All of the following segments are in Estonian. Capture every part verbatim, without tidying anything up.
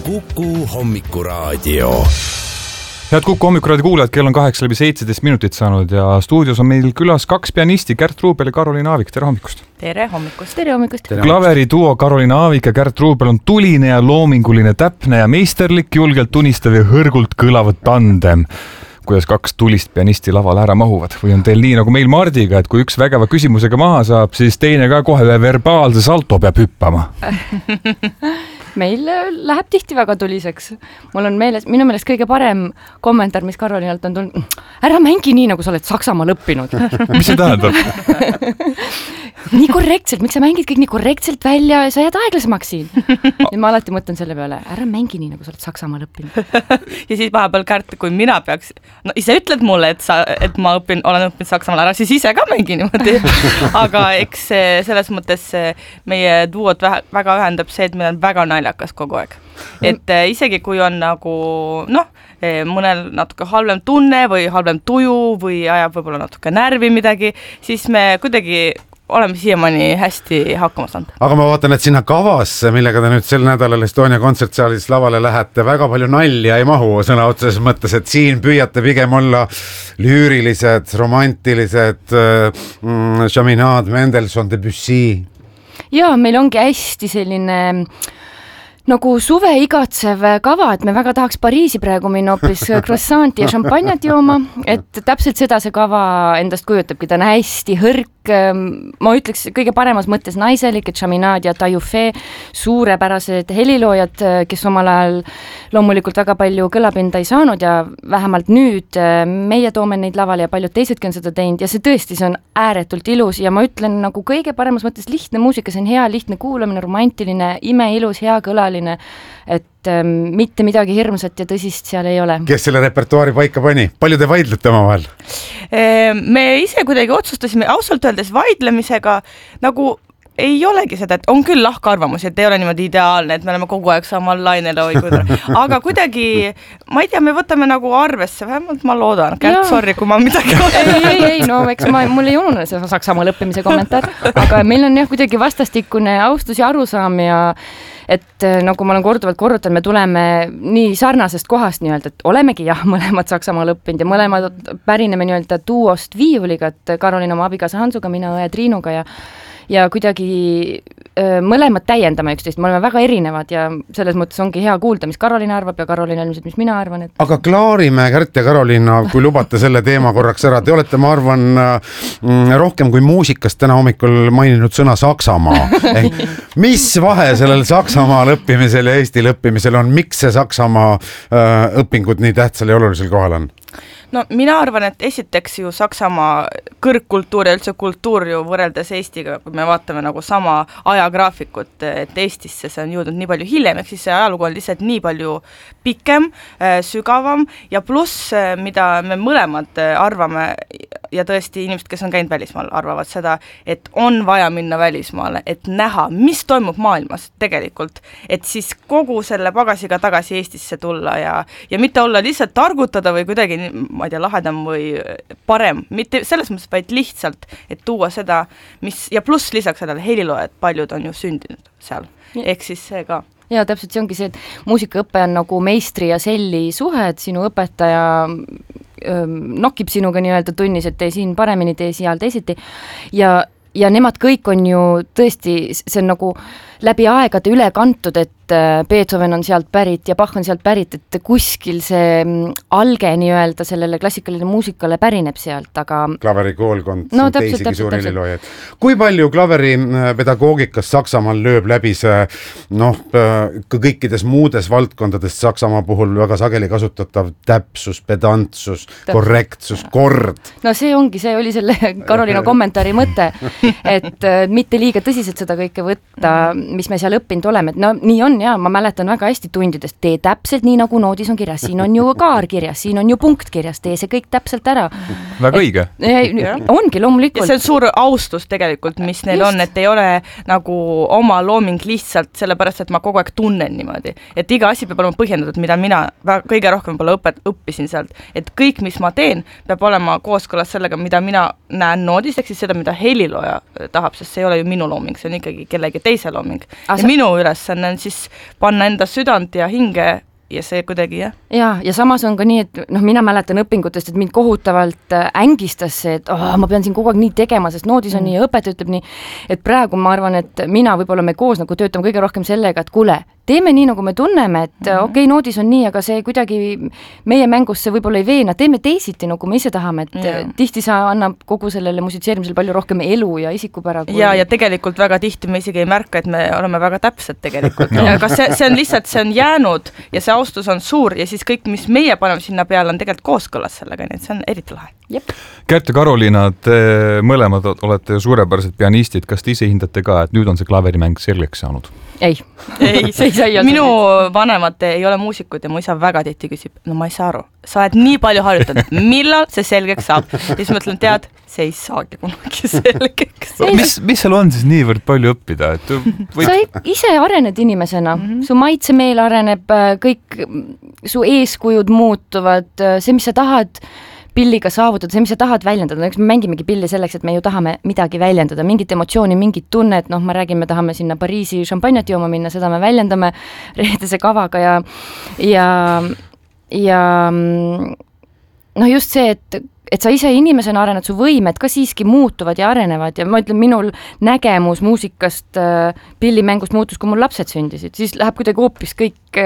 Kuku hommikuraadio. Head Kuku hommikuraadio kuulajad, kell on kaheksa läbi seitseteist minutit saanud ja stuudios on meil külas kaks pianisti, Kärt Ruubel ja Karoliin Aavik. Tere hommikust! Tere hommikust! Tere hommikust! Klaveri duo Karoliin Aavik ja Kärt Ruubel on tuline ja loominguline, täpne ja meisterlik, julgelt unistav ja hõrgult kõlavat tandem. Kuidas kaks tulist pianisti laval ära mahuvad? Või on teil nii nagu meil Mardiga, et kui üks vägeva küsimusega maha saab, siis teine ka kohe verbaalse salto peab hüppama? Meil läheb tihti väga tuliseks. Mul on meeles, minu meelest kõige parem kommentaar, mis Karolinalt on tulnud. Ära mängi nii, nagu sa oled Saksamaal õppinud. Mis see tähendab? Nii korrektselt, miks sa mängid kõik nii korrektselt välja ja sa jääd aeglasemaks siin? Ja ma alati mõtlen selle peale, ära mängi nii, nagu sa oled Saksamaal õppinud. Ja siis vahepeal Kärt, kui mina peaks, no ise ütled mulle, et, sa, et ma õpin, olen õppinud Saksamaal ära, siis ise ka mängi niimoodi. Aga eks selles mõttes meie duot väga ühendab see, et meil on väga naljakas kogu aeg. Et isegi kui on nagu, noh, mõnel natuke halvem tunne või halvem tuju või ajab võib-olla natuke närvi midagi, siis me kuidagi oleme siiamaani hästi hakkama saanud. Aga ma vaatan, et sinna kavasse, millega te nüüd sel nädalal Estonia kontsertsaalis lavale lähete, väga palju nalja ei mahu sõna otseses mõttes, et siin püüate pigem olla lüürilised, romantilised, mm, Chaminade, Mendelssohn, Debussy. Ja, meil ongi hästi selline nagu suve igatsev kava, et me väga tahaks Pariisi praegu minna hoopis croissanti ja šampanjat jooma, et täpselt seda see kava endast kujutabki, ta on hästi hõrk, ma ütleks kõige paremas mõttes naiselik, et Chaminade ja Taillefer, suurepärased heliloojad, kes omal ajal loomulikult väga palju kõlapinda ei saanud ja vähemalt nüüd meie toome neid lavale ja paljud teisedki on seda teinud ja see tõesti, see on ääretult ilus ja ma ütlen nagu kõige paremas mõttes lihtne muusika, see on hea, lihtne kuulamine, romantiline, imeilus, hea kõlaline, et ähm, mitte midagi hirmsat ja tõsist seal ei ole. Kes selle repertuaari paika pani? Palju te vaidlete oma vahel? Me ise kuidagi otsustasime ausalt öeldes vaidlemisega nagu ei olegi seda, et on küll lahkarvamusi, et ei ole niimoodi ideaalne, et me oleme kogu aeg samal lainele, aga kuidagi, ma ei tea, me võtame nagu arvesse, vähemalt ma loodan, Kärt, sorry, kui ma midagi ei, ei, ei, no eks ma, mul ei unune see Saksamaal õppimise kommentaar, aga meil on jah kuidagi vastastikune austus ja arusaam ja et nagu ma olen korduvalt korrutanud, me tuleme nii sarnasest kohast nii-öelda, et olemegi jah, mõlemad Saksamaal õppinud ja mõlemad pärineme nii-öelda duost viiuliga, et Karoliin oma abigaasa Hansuga, mina õe Triinuga ja ja kuidagi öö, mõlemad täiendame üksteist, me oleme väga erinevad ja selles mõttes ongi hea kuulda, mis Karoliin arvab ja Karoliin ilmselt, mis mina arvan. Et... Aga klaarime, Kärt ja Karoliina, kui lubate selle teema korraks ära, te olete, ma arvan, rohkem kui muusikast täna hommikul maininud sõna Saksamaa. Eh, mis vahe sellel Saksamaal õppimisel ja Eestil õppimisel on, miks see Saksamaa öö, õpingud nii tähtsal ja olulisel kohal on? No mina arvan, et esiteks ju Saksamaa kõrgkultuur ja üldse kultuur ju võrreldes Eestiga, kui me vaatame nagu sama ajagraafikut, et Eestisse see on jõudnud nii palju hiljem, ehk siis see ajalugu on lihtsalt nii palju pikem, sügavam ja pluss, mida me mõlemad arvame ja tõesti inimesed, kes on käinud välismaal, arvavad seda, et on vaja minna välismaale, et näha, mis toimub maailmas tegelikult, et siis kogu selle pagasiga tagasi Eestisse tulla ja, ja mitte olla lihtsalt targutada või kuidagi ma ei tea, lahedam või parem, mitte selles mõttes, vaid lihtsalt, et tuua seda, mis, ja pluss lisaks sellele heliloojad, paljud on ju sündinud seal, ehk siis see ka. Ja täpselt see ongi see, et muusikaõpe on nagu meistri ja selli suhe, et sinu õpetaja öö, nokib sinuga nii-öelda tunnis, et tee siin paremini, tee seal teisiti ja, ja nemad kõik on ju tõesti, see on nagu läbi aegade üle kantud, et Beethoven on sealt pärit ja Bach on sealt pärit, et kuskil see alge nii-öelda sellele klassikaline muusikale pärineb sealt, aga... Klaveri koolkond, no, täpselt, teisigi suur heliloojaid. Kui palju klaveri pedagoogikas Saksamaal lööb läbi see, noh, kõikides muudes valdkondades Saksamaa puhul väga sageli kasutatav täpsus, pedantsus, täpselt. Korrektsus, kord? No see ongi, see oli selle Karoliina kommentaari mõte, et mitte liiga tõsiselt seda kõike võtta, mis me seal õppinud oleme, et no nii on ja ma mäletan väga hästi tundidest, tee täpselt nii, nagu noodis on kirjas, siin on ju kaar kirjas, siin on ju punkt kirjas, tee see kõik täpselt ära. Väga õige. Ongi loomulikult. Ja see on suur austus tegelikult, mis neil Just. on, et ei ole nagu oma looming lihtsalt sellepärast, et ma kogu aeg tunnen niimoodi, et iga asi peab olema põhjendatud, mida mina kõige rohkem pole õpet, õppisin sealt, et kõik, mis ma teen, peab olema kooskõlas sellega, mida mina näen noodis, ehk siis seda, mida helilooja tahab, sest see ei ole ju minu looming, see on ikkagi kellegi teise looming. klavermäng. Ah, ja sa... minu ülesanne on siis panna enda südant ja hinge ja see kuidagi, jah. Ja, ja samas on ka nii, et noh, mina mäletan õpingutest, et mind kohutavalt ängistas see, et oh, ma pean siin kogu aeg nii tegema, sest noodis on mm. nii, õpetaja ütleb nii, et praegu ma arvan, et mina võib-olla me koos nagu töötame kõige rohkem sellega, et kuule, teeme nii, nagu me tunneme, et mm-hmm. okei okay,, noodis on nii, aga see kuidagi meie mängusse võib-olla ei veena, teeme teisiti, nagu me ise tahame, et ja. Tihti sa annab kogu sellele musitseerimisele palju rohkem elu ja isikupära. Kui... Ja, ja tegelikult väga tihti me isegi ei märka, et me oleme väga täpsed tegelikult. no. Aga see, see on lihtsalt, see on jäänud ja see austus on suur ja siis kõik, mis meie paneme sinna peale, on tegelikult kooskõlas sellega, nii et see on eriti lahe. Jep. Kärt ja Karoliina, te mõlemad olete suurepärased pianistid, kas te ise hindate ka, et nüüd on see klaverimäng selgeks saanud? Ei, ei, see ei saa minu vanemad ei ole muusikud ja mu isa väga tihti küsib, no ma ei saa aru, sa oled nii palju harjutanud, millal see selgeks saab? Ja siis mõtlen, tead, see ei saagi kunagi selgeks. mis, mis seal on siis niivõrd palju õppida? Et või... Sa ise arened inimesena, mm-hmm. su maitsemeel areneb, kõik su eeskujud muutuvad, see, mis sa tahad pilliga saavutada, see, mis sa tahad väljendada, eks me mängimegi pilli selleks, et me ju tahame midagi väljendada, mingit emotsiooni, mingit tunnet, noh, ma räägin, me tahame sinna Pariisi šampanjat jooma minna, seda me väljendame reedese kavaga ja ja, ja noh, just see, et et sa ise inimesena arened, su võimed ka siiski muutuvad ja arenevad ja ma ütlen, minul nägemus muusikast, pillimängust muutus, kui mul lapsed sündisid, siis läheb kuidagi hoopis kõik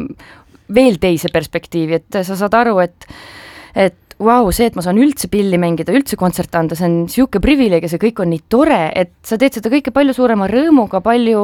veel teise perspektiivi, et sa saad aru, et et vau, see, et ma saan üldse pilli mängida, üldse kontserte anda, see on siuke privileeg ja see kõik on nii tore, et sa teed seda kõike palju suurema rõõmuga, palju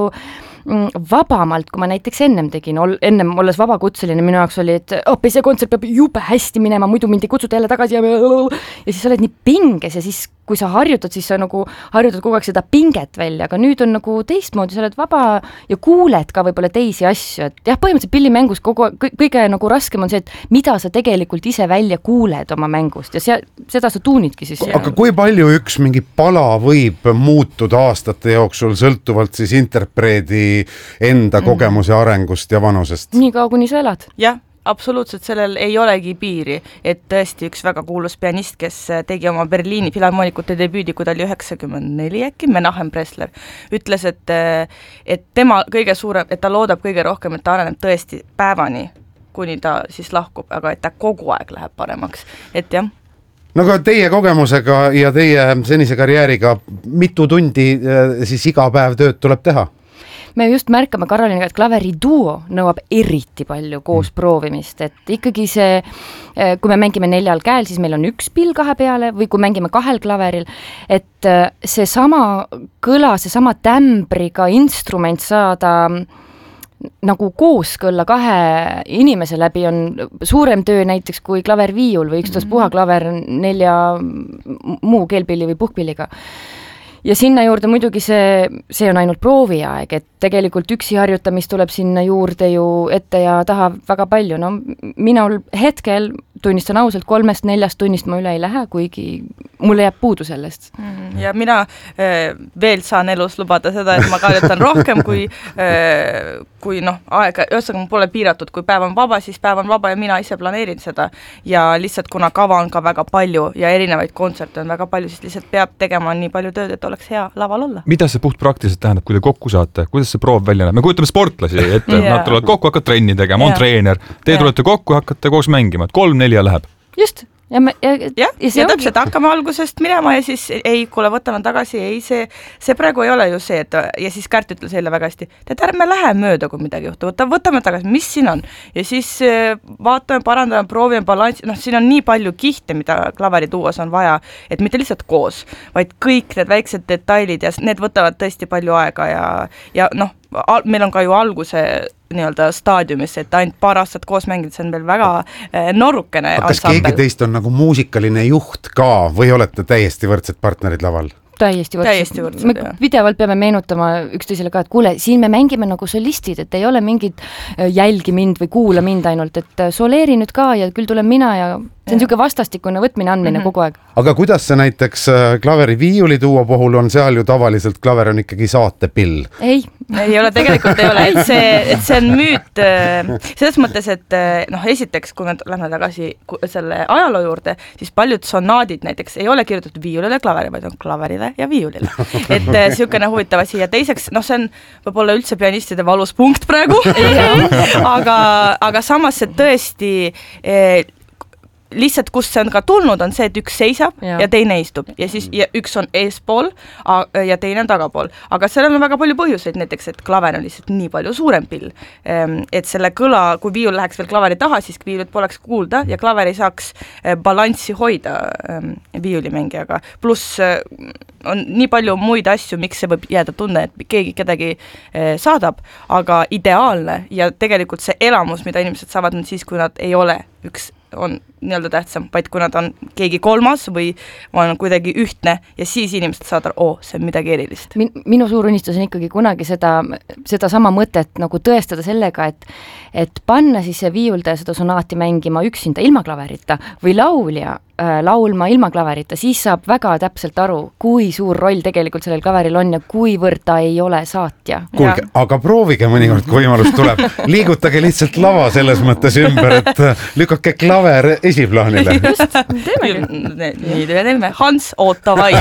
vabamalt, kui ma näiteks ennem tegin, ol, ennem olles vabakutseline, minu jaoks oli, et hoopis see kontsert peab jube hästi minema, muidu mind ei kutsuta jälle tagasi ja, ja siis oled nii pinges ja siis kui sa harjutad, siis sa nagu harjutad kogu aeg seda pinget välja, aga nüüd on nagu teistmoodi, sa oled vaba ja kuuled ka võib-olla teisi asju, et jah, põhimõtteliselt pillimängus kogu aeg, kõige nagu raskem on see, et mida sa tegelikult ise välja kuuled oma mängust ja see, seda sa tuunidki siis. Aga kui palju üks mingi pala võib muutuda aastate jooksul, sõltuvalt siis interpreedi enda kogemuse arengust ja vanusest? Nii kaua, kuni sa elad. Jah. Absoluutselt, sellel ei olegi piiri, et tõesti üks väga kuulus pianist, kes tegi oma Berliini filharmoonikute debüüdi, kui ta oli üheksakümmend neli äkki, Menahem Pressler, ütles, et, et tema kõige suurem, et ta loodab kõige rohkem, et ta areneb tõesti päevani, kuni ta siis lahkub, aga et ta kogu aeg läheb paremaks, et jah. No aga teie kogemusega ja teie senise karjääriga mitu tundi siis iga päev tööd tuleb teha? Me just märkame Karoliiniga, et klaveriduo nõuab eriti palju koos proovimist, et ikkagi see, kui me mängime neljal käel, siis meil on üks pill kahe peale või kui mängime kahel klaveril, et see sama kõla, see sama tämbriga instrument saada nagu kooskõlla kahe inimese läbi on suurem töö näiteks kui klaverviiul või ükstaspuha klaver nelja muu keelpilli või puhkpilliga. Ja sinna juurde muidugi see, see on ainult prooviaeg, et tegelikult üksi harjutamist tuleb sinna juurde ju ette ja taha väga palju. No minul hetkel, tunnistan ausalt, kolmest neljast tunnist ma üle ei lähe, kuigi mulle jääb puudu sellest. Ja mina äh, veel saan elus lubada seda, et ma harjutan rohkem kui, äh, kui noh, aega, ühesõnaga ma pole piiratud, kui päev on vaba, siis päev on vaba ja mina ise planeerin seda. Ja lihtsalt kuna kava on ka väga palju ja erinevaid kontserte on väga palju, siis lihtsalt peab tegema nii palju tööd, et oleks hea laval olla. Mida see puht praktiliselt tähendab, kui te kokku saate? Kuidas see proov välja näeb? Me kujutame sportlasi ette, yeah. Nad tulevad kokku, hakkavad trenni tegema, on yeah. treener. Te yeah. tulete kokku, hakkate koos mängima, et kolm nelja läheb. Just. Ja, me, ja, ja, ja, ja täpselt hakkame algusest minema ja siis ei, kuule, võtame tagasi, ei, see, see praegu ei ole ju see, et ja siis Kärt ütles jälle väga hästi, et ärme lähe mööda, kui midagi juhtub, võta, võtame tagasi, mis siin on ja siis vaatame, parandame, proovime balanssi, noh, siin on nii palju kihte, mida klaveri tuuas on vaja, et mitte lihtsalt koos, vaid kõik need väiksed detailid ja need võtavad tõesti palju aega ja, ja noh, meil on ka ju alguse nii-öelda staadiumis, et ainult paar aastat koos mängida, see on veel väga norukene ansambel. Kas keegi teist on nagu muusikaline juht ka või olete täiesti võrdsed partnerid laval? Täiesti võrdsed. Me pidevalt peame meenutama üksteisele ka, et kuule, siin me mängime nagu solistid, et ei ole mingit jälgi mind või kuula mind ainult, et soleeri nüüd ka ja küll tulen mina ja see on niisugune vastastikune võtmine, andmine mm -hmm. kogu aeg. Aga kuidas see näiteks klaveri viiuli tuua puhul on seal ju tavaliselt klaver on ikkagi saatepill? Ei. ei ole, tegelikult ei ole, et see, et see on müüt selles mõttes, et noh, esiteks, kui me lähme tagasi selle ajaloo juurde, siis paljud sonaadid näiteks ei ole kirjutatud viiulile klaveri, vaid on klaverile ja viiulile. Et niisugune huvitav asi ja teiseks, noh, see on võib-olla üldse pianistide valus punkt praegu, aga, aga samas see tõesti eh, lihtsalt, kust see on ka tulnud, on see, et üks seisab ja, ja teine istub ja siis ja üks on eespool ja teine on tagapool. Aga seal on väga palju põhjuseid, näiteks, et klaver on lihtsalt nii palju suurem pill. Et selle kõla, kui viiul läheks veel klaveri taha, siis viiulit poleks kuulda ja klaver ei saaks balanssi hoida viiulimängijaga. Pluss on nii palju muid asju, miks see võib jääda tunne, et keegi kedagi saadab, aga ideaalne ja tegelikult see elamus, mida inimesed saavad on siis, kui nad ei ole üks on nii-öelda tähtsam, vaid kui nad on keegi kolmas või on kuidagi ühtne ja siis inimesed saadavad, oo, see on midagi erilist. Min, minu suur unistus on ikkagi kunagi seda, seda sama mõtet nagu tõestada sellega, et, et panna siis see viiuldaja seda sonaati mängima üksinda ilma klaverita või laulja äh, laulma ilma klaverita, siis saab väga täpselt aru, kui suur roll tegelikult sellel klaveril on ja kuivõrd ta ei ole saatja. Kuulge, aga proovige mõnikord, kui võimalus tuleb. Liigutage lihtsalt lava selles mõttes ümber, et lükake klaver esiplaanile. Nii teeme, Hans, oota vaid.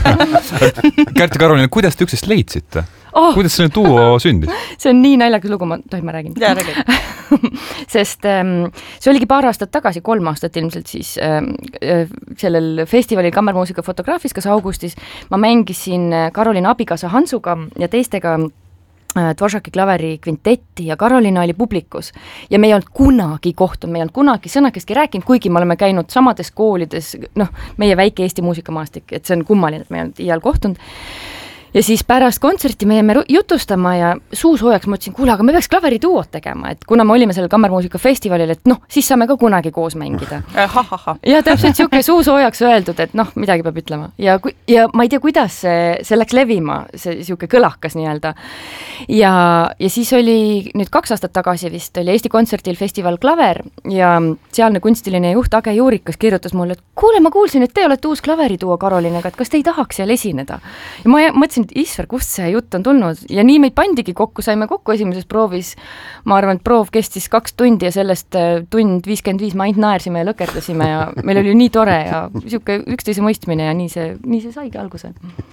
Kärt ja Karolina, kuidas te üksteist leidsite? Oh. Kuidas selle duo sündis? See on nii naljakas lugu, ma tohin ma räägin. Ja, räägin. Sest ähm, see oligi paar aastat tagasi, kolm aastat ilmselt siis ähm, sellel festivalil kammermuusika fotograafiskas augustis. Ma mängisin Karolina abikaasa Hansuga ja teistega Dvořáki klaveri kvintetti ja Karolina oli publikus ja me ei olnud kunagi kohtunud, me ei olnud kunagi sõnakeski rääkinud, kuigi me oleme käinud samades koolides, noh, meie väike Eesti muusikamaastik, et see on kummaline, et me ei olnud iial kohtunud. Ja siis pärast kontserti me jäime jutustama ja suusoojaks mõtlesin, kuule, aga me peaks klaveri duot tegema, et kuna me olime sellel kammermuusika festivalil, et noh, siis saame ka kunagi koos mängida. Ja täpselt siuke suusoojaks öeldud, et noh, midagi peab ütlema. Ja, ja ma ei tea, kuidas see, see läks levima, see siuke kõlakas nii-öelda. Ja, ja siis oli nüüd kaks aastat tagasi vist oli Eesti Kontsertil festival Klaver ja sealne kunstiline juht Age Juurikas kirjutas mulle, et kuule, ma kuulsin, et te olete uus klaveriduo Karolinaga, et kas te ei tahaks seal esineda? Ja ma mõtlesin, et isver, kust see jutt on tulnud ja nii meid pandigi kokku, saime kokku esimeses proovis. Ma arvan, et proov kestis kaks tundi ja sellest tund viiskümmend viis ma ainult naersime ja lõkerdasime ja meil oli nii tore ja siuke üksteise mõistmine ja nii see, nii see saigi alguse.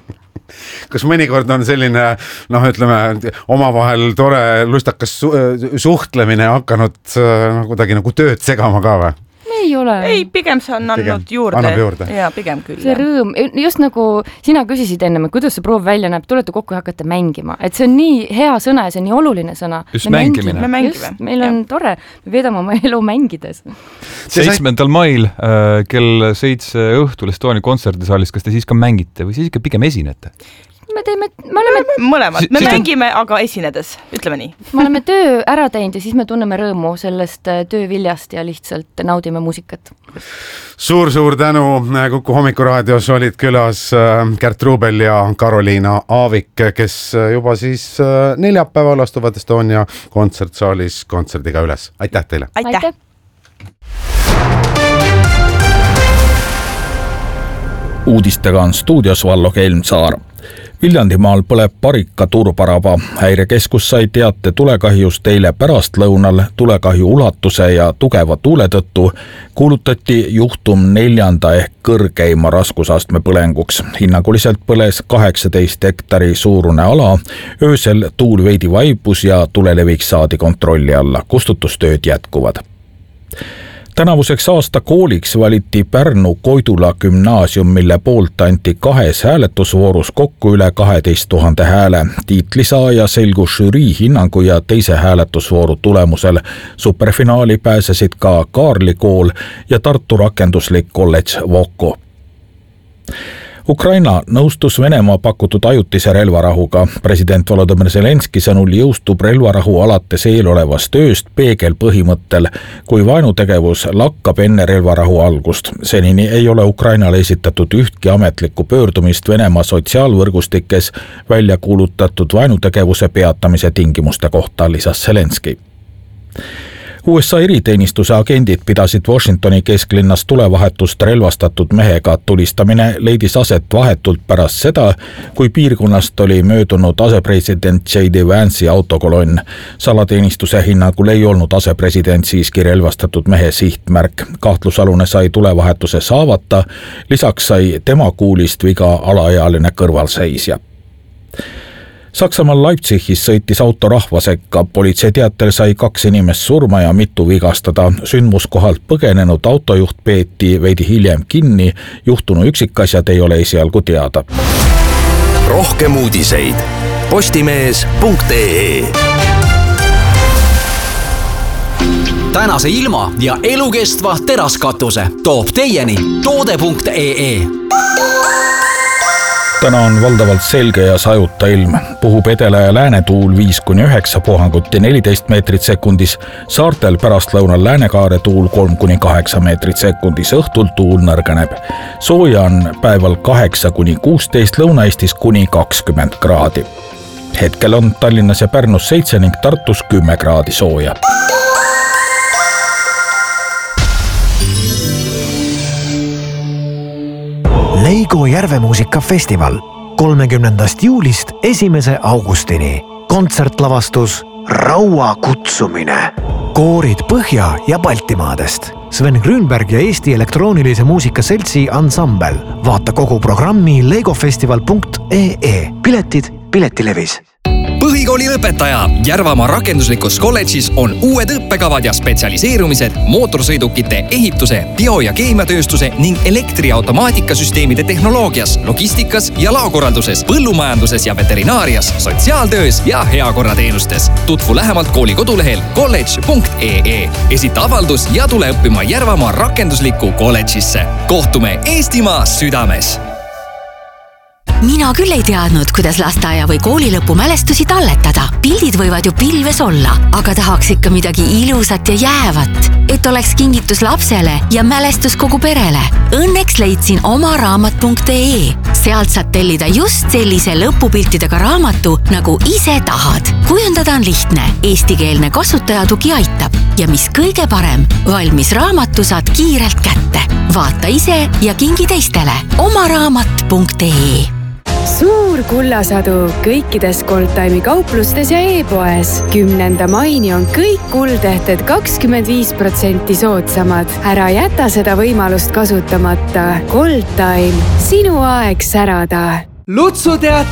Kas mõnikord on selline, noh, ütleme, omavahel tore lustakas suhtlemine hakanud kuidagi nagu tööd segama ka või? Ei ole. Ei, pigem see on andnud pigem, juurde. juurde. Ja, pigem küll. See rõõm, just nagu sina küsisid ennem, et kuidas see proov välja näeb, tulete kokku ja hakkate mängima. Et see on nii hea sõna ja see on nii oluline sõna. Just me mängimine. Me mängime. Just, meil on ja. Tore, me veedame oma elu mängides. seitsmendal mail äh, kell seitse õhtul Estonia kontserdisaalis, kas te siis ka mängite või siis ikka pigem esinete? Me teeme, me oleme mõlemad, me mängime, aga esinedes, ütleme nii. Me oleme töö ära teinud ja siis me tunneme rõõmu sellest tööviljast ja lihtsalt naudime muusikat. Suur-suur tänu, Kuku hommikuraadios olid külas Kärt Ruubel ja Karolina Aavik, kes juba siis neljapäeval astuvad Estonia kontsertsaalis kontserdiga üles. Aitäh teile! Aitäh! Uudistega on stuudios Vallo Kelmsaar. Viljandimaal põleb Parika turbaraba. Häirekeskus sai teate tulekahjust eile pärastlõunal. Tulekahju ulatuse ja tugeva tuule tõttu kuulutati juhtum neljanda ehk kõrgeima raskusastme põlenguks. Hinnanguliselt põles kaheksateist hektari suurune ala. Öösel tuul veidi vaibus ja tulelevik saadi kontrolli alla. Kustutustööd jätkuvad. Tänavuseks aasta kooliks valiti Pärnu Koidula gümnaasium, mille poolt anti kahes hääletusvoorus kokku üle kaheteist tuhande hääle. Tiitlisaaja selgus žürii hinnangu ja teise hääletusvooru tulemusel. Superfinaali pääsesid ka Kaarli kool ja Tartu rakenduslik kolledž Voko. Ukraina nõustus Venemaa pakutud ajutise relvarahuga. President Volodõmõr Zelenski sõnul jõustub relvarahu alates eelolevast ööst peegel põhimõttel, kui vaenutegevus lakkab enne relvarahu algust. Senini ei ole Ukrainale esitatud ühtki ametlikku pöördumist Venemaa sotsiaalvõrgustikes välja kuulutatud vaenutegevuse peatamise tingimuste kohta, lisas Zelenski. U S A eriteenistuse agendid pidasid Washingtoni kesklinnas tulevahetust relvastatud mehega. Tulistamine leidis aset vahetult pärast seda, kui piirkonnast oli möödunud asepresident J D Vance'i autokolonn. Salateenistuse hinnangul ei olnud asepresident siiski relvastatud mehe sihtmärk. Kahtlusalune sai tulevahetuse saavata, lisaks sai tema kuulist viga alaealine kõrvalseisja. Saksamaal Leipzigis sõitis auto rahva sekka. Politsei teatel sai kaks inimest surma ja mitu vigastada. Sündmuskohalt põgenenud autojuht peeti veidi hiljem kinni. Juhtunu üksikasjad ei ole esialgu teada. Rohkem uudiseid postimees punkt ee. Tänase ilma ja elukestva teraskatuse toob teieni toode punkt ee. Täna on valdavalt selge ja sajuta ilm. Puhub edela- ja läänetuul viis kuni üheksa puhangut ja neliteist meetrit sekundis. Saartel pärastlõunal läänekaare tuul kolm kuni kaheksa meetrit sekundis. Õhtul tuul nõrgeneb. Sooja on päeval kaheksa kuni kuusteist, Lõuna-Eestis kuni kakskümmend kraadi. Hetkel on Tallinnas ja Pärnus seitse ning Tartus kümme kraadi sooja. Leigo järvemuusikafestival kolmekümnendast juulist esimese augustini. Kontsertlavastus Raua kutsumine. Koorid Põhja- ja Baltimaadest. Sven Grünberg ja Eesti elektroonilise muusika seltsi ansambel. Vaata kogu programmi leigofestival punkt ee. Piletid Piletilevis. Põhikooli lõpetaja Järvamaa rakenduslikus kolledžis on uued õppekavad ja spetsialiseerumised mootorsõidukite ehituse, bio- ja keemiatööstuse ning elektriautomaatikasüsteemide tehnoloogias, logistikas ja laokorralduses, põllumajanduses ja veterinaarias, sotsiaaltöös ja heakorrateenustes. Tutvu lähemalt kooli kodulehel kolledž punkt ee. Esita avaldus ja tule õppima Järvamaa rakenduslikku kolledžisse. Kohtume Eestimaa südames! Mina küll ei teadnud, kuidas lasteaia või kooli lõpu mälestusi talletada. Pildid võivad ju pilves olla, aga tahaks ikka midagi ilusat ja jäävat, et oleks kingitus lapsele ja mälestus kogu perele. Õnneks leidsin oma raamat punkt ee. Sealt saad tellida just sellise lõpupiltidega raamatu, nagu ise tahad. Kujundada on lihtne, eestikeelne kasutajatugi aitab ja mis kõige parem, valmis raamatu saad kiirelt kätte. Vaata ise ja kingi teistele. Oma raamat punkt ee. Suur kullasadu kõikides Goldtime'i kauplustes ja e-poes. Kümnenda maini on kõik kuldehted kakskümmend viis protsenti soodsamad. Ära jäta seda võimalust kasutamata. Goldtime, sinu aeg särada. Lutsu teater